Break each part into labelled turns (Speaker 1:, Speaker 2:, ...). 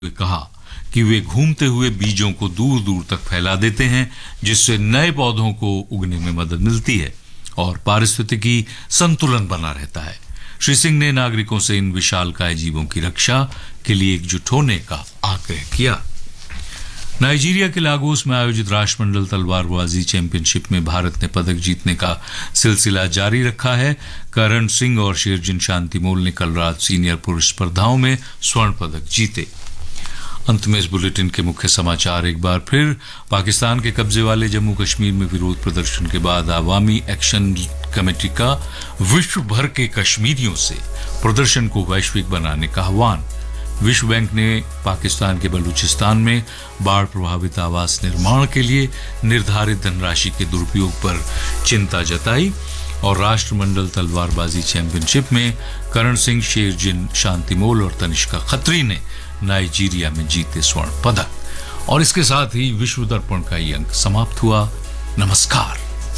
Speaker 1: कहा कि वे घूमते हुए बीजों को दूर दूर तक फैला देते हैं, जिससे नए पौधों को उगने में मदद मिलती है और पारिस्थितिकी संतुलन बना रहता है। श्री सिंह ने नागरिकों से इन विशालकाय जीवों की रक्षा के लिए एकजुट होने का आग्रह किया। नाइजीरिया के लागोस में आयोजित राष्ट्रमंडल तलवारबाजी चैंपियनशिप में भारत ने पदक जीतने का सिलसिला जारी रखा है। करण सिंह और शेरजिन शांतिमोल ने कल रात सीनियर पुरुष स्पर्धाओं में स्वर्ण पदक जीते। अंत में इस बुलेटिन के मुख्य समाचार एक बार फिर। पाकिस्तान के कब्जे वाले जम्मू कश्मीर में विरोध प्रदर्शन के बाद अवामी एक्शन कमेटी का विश्व भर के कश्मीरियों से प्रदर्शन को वैश्विक बनाने का आह्वान। विश्व बैंक ने पाकिस्तान के बलूचिस्तान में बाढ़ प्रभावित आवास निर्माण के लिए निर्धारित धनराशि के दुरुपयोग पर चिंता जताई। और राष्ट्रमंडल तलवारबाजी चैंपियनशिप में करण सिंह, शेरजिन शांतिमोल और तनिष्का खत्री ने नाइजीरिया में जीते स्वर्ण पदक। और इसके साथ ही विश्व दर्पण का ये अंक समाप्त हुआ। नमस्कार।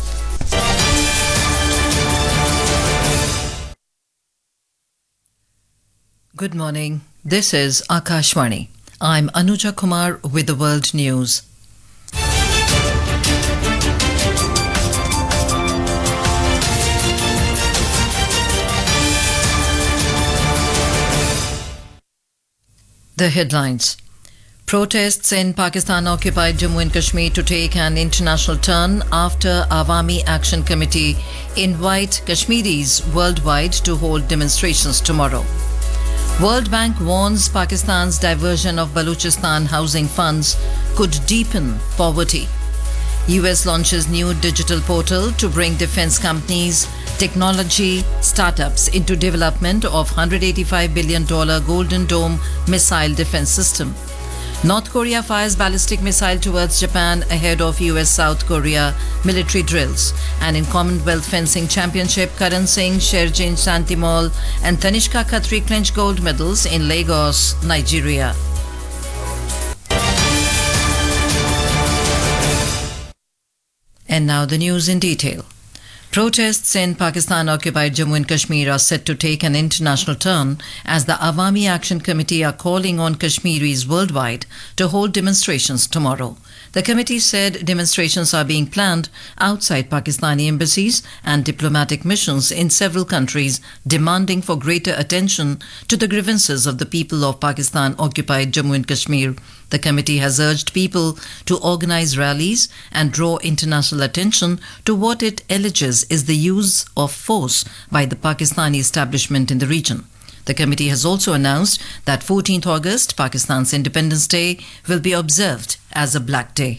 Speaker 2: Good morning. This is Akashvani. I'm Anuja Kumar with the World News. The headlines. Protests in Pakistan-occupied Jammu and Kashmir to take an international turn after Awami Action Committee invite Kashmiris worldwide to hold demonstrations tomorrow. World Bank warns Pakistan's diversion of Balochistan housing funds could deepen poverty. US launches new digital portal to bring defense companies, technology startups into development of $185 billion Golden Dome missile defense system. North Korea fires ballistic missile towards Japan ahead of US-South Korea military drills. And in Commonwealth Fencing Championship, Karan Singh, Sherjin Santimol and Tanishka Khatri clinch gold medals in Lagos, Nigeria. And now the news in detail. Protests in Pakistan-occupied Jammu and Kashmir are set to take an international turn as the Awami Action Committee are calling on Kashmiris worldwide to hold demonstrations tomorrow. The committee said demonstrations are being planned outside Pakistani embassies and diplomatic missions in several countries, demanding for greater attention to the grievances of the people of Pakistan-occupied Jammu and Kashmir. The committee has urged people to organize rallies and draw international attention to what it alleges is the use of force by the Pakistani establishment in the region. The committee has also announced that 14th August, Pakistan's Independence Day, will be observed as a Black Day.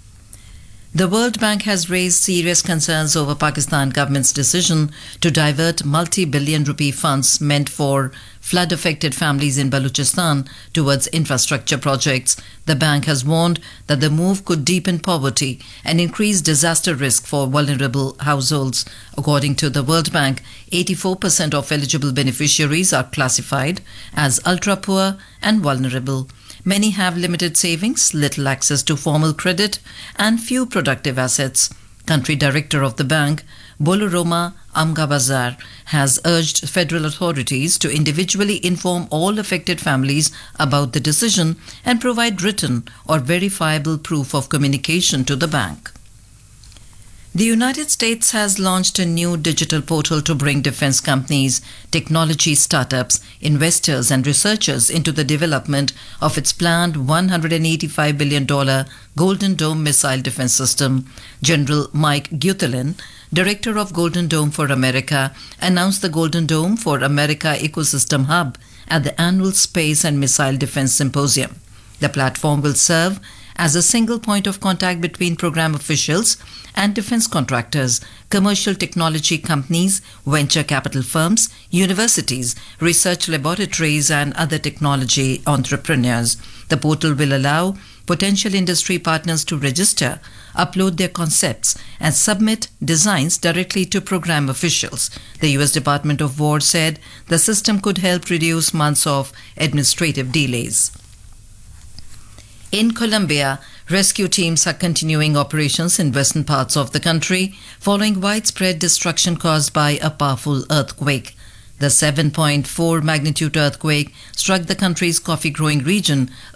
Speaker 2: The World Bank has raised serious concerns over Pakistan government's decision to divert multi-billion rupee funds meant for flood-affected families in Balochistan towards infrastructure projects. The bank has warned that the move could deepen poverty and increase disaster risk for vulnerable households. According to the World Bank, 84% of eligible beneficiaries are classified as ultra-poor and vulnerable. Many have limited savings, little access to formal credit, and few productive assets. Country Director of the bank, Boloroma Amgabazar, has urged federal authorities to individually inform all affected families about the decision and provide written or verifiable proof of communication to the bank. The United States has launched a new digital portal to bring defense companies, technology startups, investors and researchers into the development of its planned $185 billion Golden Dome missile defense system. General Mike Gutherlin, Director of Golden Dome for America, announced the Golden Dome for America Ecosystem Hub at the annual Space and Missile Defense Symposium. The platform will serve as a single point of contact between program officials and defense contractors, commercial technology companies, venture capital firms, universities, research laboratories, and other technology entrepreneurs. The portal will allow potential industry partners to register, upload their concepts, and submit designs directly to program officials. The U.S. Department of War said the system could help reduce months of administrative delays. In Colombia, rescue teams are continuing operations in western parts of the country following widespread destruction caused by a powerful earthquake. The 7.4 magnitude earthquake struck the country's coffee-growing region